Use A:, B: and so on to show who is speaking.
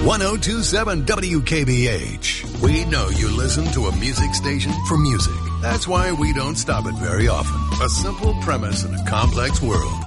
A: 1027 WKBH. We know you listen to a music station for music. That's why we don't stop it very often. A simple premise in a complex world.